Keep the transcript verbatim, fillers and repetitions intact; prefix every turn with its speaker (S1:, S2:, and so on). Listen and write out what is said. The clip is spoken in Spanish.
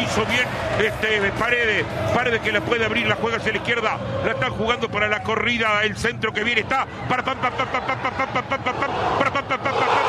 S1: hizo bien este Paredes. Paredes que la puede abrir, la juega hacia la izquierda. La están jugando para la corrida. El centro que viene está para pam pam pam pam pam pam pam pam pam pam pam pam pam pam pam pam.